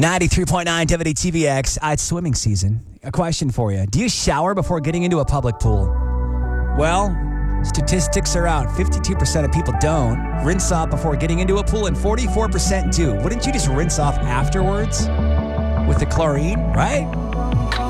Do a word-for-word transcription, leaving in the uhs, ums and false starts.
ninety-three point nine W T V X. Uh, It's swimming season. A question for you. Do you shower before getting into a public pool? Well, statistics are out. fifty-two percent of people don't. Rinse off before getting into a pool, and forty-four percent do. Wouldn't you just rinse off afterwards with the chlorine, right?